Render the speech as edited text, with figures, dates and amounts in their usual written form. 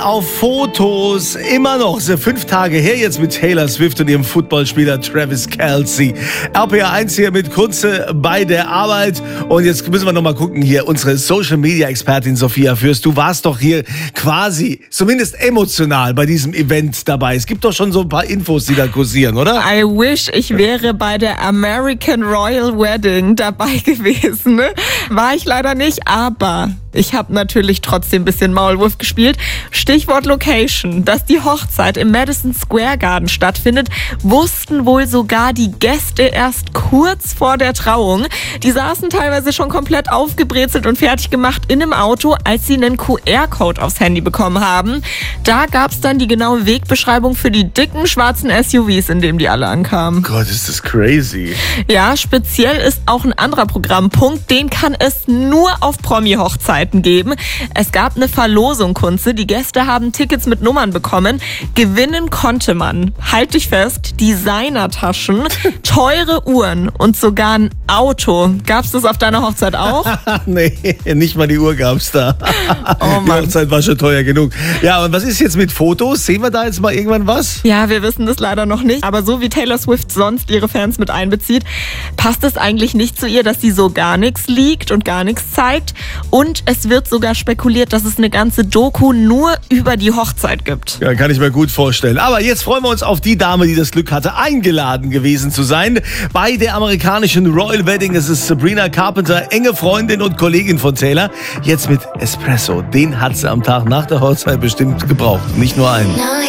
Auf Fotos immer noch, 5 Tage her jetzt mit Taylor Swift und ihrem Footballspieler Travis Kelce. RPA1 hier mit Kunze bei der Arbeit. Und jetzt müssen wir noch mal gucken hier, unsere Social-Media-Expertin Sophia Fürst. Du warst doch hier quasi, zumindest emotional bei diesem Event dabei. Es gibt doch schon so ein paar Infos, die da kursieren, oder? I wish, ich wäre bei der American Royal Wedding dabei gewesen. Ne? War ich leider nicht, aber ich habe natürlich trotzdem ein bisschen Maulwurf gespielt. Stichwort Location. Dass die Hochzeit im Madison Square Garden stattfindet, wussten wohl sogar die Gäste erst kurz vor der Trauung. Die saßen teilweise schon komplett aufgebrezelt und fertig gemacht in einem Auto, als sie einen QR-Code aufs Handy bekommen haben. Da gab es dann die genaue Wegbeschreibung für die dicken schwarzen SUVs, in denen die alle ankamen. Gott, ist das crazy. Ja, speziell ist auch ein anderer Programmpunkt, den kann es nur auf Promi-Hochzeiten geben. Es gab eine Verlosung, Kunze. Die Gäste haben Tickets mit Nummern bekommen. Gewinnen konnte man, halt dich fest, Designertaschen, teure Uhren und sogar ein Auto. Gab's das auf deiner Hochzeit auch? Nee, nicht mal die Uhr gab's da. Oh Mann. Die Hochzeit war schon teuer genug. Ja, und was ist jetzt mit Fotos? Sehen wir da jetzt mal irgendwann was? Ja, wir wissen das leider noch nicht. Aber so wie Taylor Swift sonst ihre Fans mit einbezieht, passt es eigentlich nicht zu ihr, dass sie so gar nichts leakt und gar nichts zeigt. Und es wird sogar spekuliert, dass es eine ganze Doku nur über die Hochzeit gibt. Ja, kann ich mir gut vorstellen. Aber jetzt freuen wir uns auf die Dame, die das Glück hatte, eingeladen gewesen zu sein. Bei der amerikanischen Royal Wedding. Es ist Sabrina Carpenter, enge Freundin und Kollegin von Taylor. Jetzt mit Espresso. Den hat sie am Tag nach der Hochzeit bestimmt gebraucht. Nicht nur einen.